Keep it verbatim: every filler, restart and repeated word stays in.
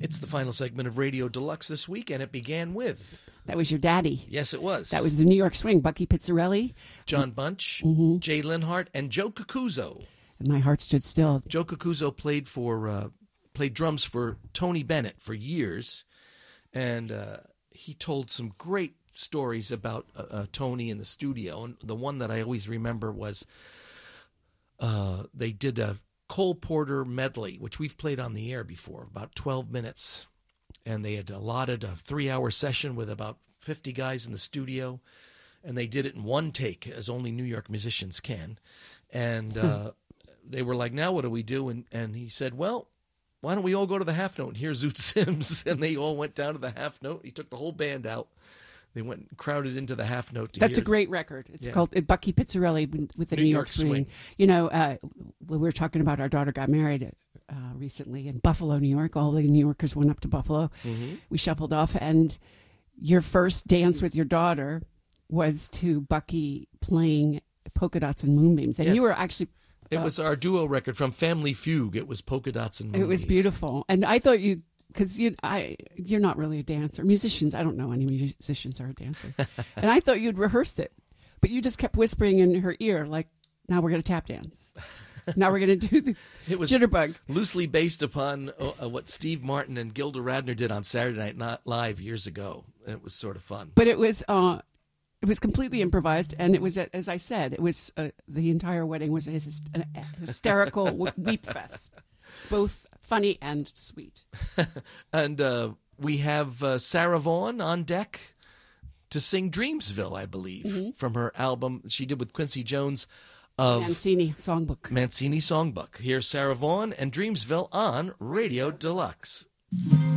It's the final segment of Radio Deluxe this week, and it began with... That was your daddy. Yes, it was. That was the New York Swing, Bucky Pizzarelli. John Bunch, mm-hmm. Jay Linhart, and Joe Cucuzzo. And my heart stood still. Joe Cucuzzo played for uh, played drums for Tony Bennett for years, and uh, he told some great stories about uh, uh, Tony in the studio. And the one that I always remember was uh, they did a Cole Porter medley, which we've played on the air before, about twelve minutes. And they had allotted a three-hour session with about fifty guys in the studio. And they did it in one take, as only New York musicians can. And uh, they were like, now what do we do? And, and he said, well, why don't we all go to the half note and hear Zoot Sims? And they all went down to the half note. He took the whole band out. They went and crowded into the half note. To That's hear a great record. It's yeah. called Bucky Pizzarelli with the New, New York, York Swing. Swing. You know, uh, we were talking about our daughter got married uh, recently in Buffalo, New York. All the New Yorkers went up to Buffalo. Mm-hmm. We shuffled off, and your first dance with your daughter was to Bucky playing Polka Dots and Moonbeams. And yeah. you were actually... It uh, was our duo record from Family Fugue. It was Polka Dots and Moonbeams. It was beautiful. And I thought you... Because you, I, you're not really a dancer. Musicians, I don't know any musicians are a dancer. And I thought you'd rehearsed it. But you just kept whispering in her ear, like, now we're going to tap dance. Now we're going to do the it was jitterbug. Loosely based upon uh, what Steve Martin and Gilda Radner did on Saturday Night Not Live years ago. And it was sort of fun. But it was... Uh, It was completely improvised, and it was, as I said, it was uh, the entire wedding was a, hyst- a hysterical weep fest, both funny and sweet. And uh, we have uh, Sarah Vaughan on deck to sing Dreamsville, I believe, mm-hmm. from her album she did with Quincy Jones of Mancini Songbook. Mancini Songbook. Here's Sarah Vaughan and Dreamsville on Radio Deluxe.